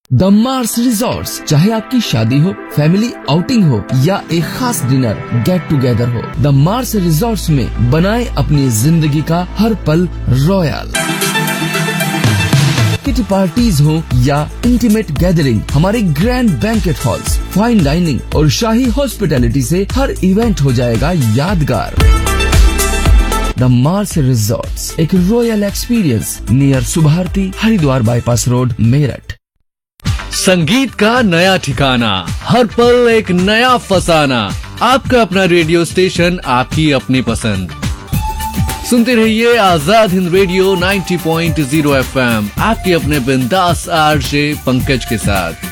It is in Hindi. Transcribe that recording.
द मार्स रिजॉर्ट्स, चाहे आपकी शादी हो, फैमिली आउटिंग हो या एक खास डिनर गेट टुगेदर हो, द मार्स रिजॉर्ट्स में बनाए अपनी जिंदगी का हर पल रॉयल। किटी पार्टीज हो या इंटीमेट गैदरिंग, हमारे grand banquet halls, fine dining और शाही हॉस्पिटैलिटी से हर इवेंट हो जाएगा यादगार। द मार्स रिजॉर्ट्स, एक royal experience near Subharti, Haridwar bypass road, Meerut. संगीत का नया ठिकाना, हर पल एक नया फसाना। आपका अपना रेडियो स्टेशन, आपकी अपनी पसंद। सुनते रहिए आजाद हिंद रेडियो 90.0 FM, आपके अपने बिंदास आरजे पंकज के साथ।